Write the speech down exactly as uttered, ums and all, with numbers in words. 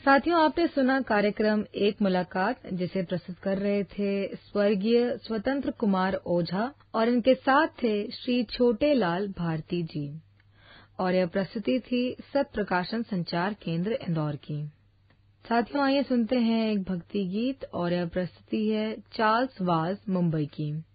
साथियों, आपने सुना कार्यक्रम एक मुलाकात, जिसे प्रस्तुत कर रहे थे स्वर्गीय स्वतंत्र कुमार ओझा और इनके साथ थे श्री छोटे लाल भारती जी। और यह प्रस्तुति थी सत प्रकाशन संचार केंद्र इंदौर की। साथियों, आइए सुनते हैं एक भक्ति गीत और यह प्रस्तुति है चार्ल्स वाज मुंबई की।